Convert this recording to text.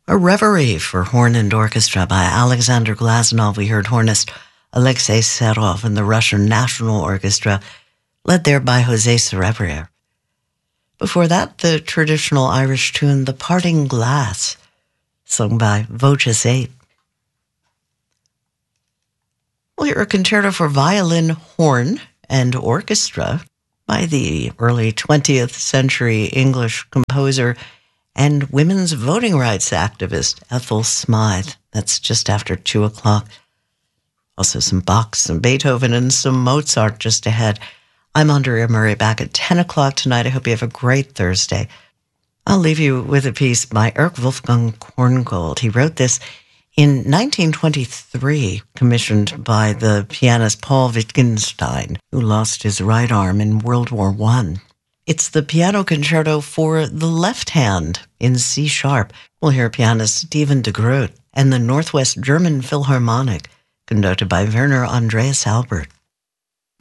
A Reverie for Horn and Orchestra by Alexander Glazunov. We heard hornist Alexei Serov and the Russian National Orchestra, led there by José Cerebrier. Before that, the traditional Irish tune The Parting Glass, sung by Voces 8. We'll hear a concerto for violin, horn, and orchestra by the early 20th century English composer and women's voting rights activist Ethel Smythe. That's just after 2 o'clock. Also some Bach, some Beethoven, and some Mozart just ahead. I'm Andrea Murray, back at 10 o'clock tonight. I hope you have a great Thursday. I'll leave you with a piece by Erich Wolfgang Korngold. He wrote this in 1923, commissioned by the pianist Paul Wittgenstein, who lost his right arm in World War I. It's the piano concerto for the left hand in C sharp. We'll hear pianist Steven de Groot and the Northwest German Philharmonic, conducted by Werner Andreas Albert.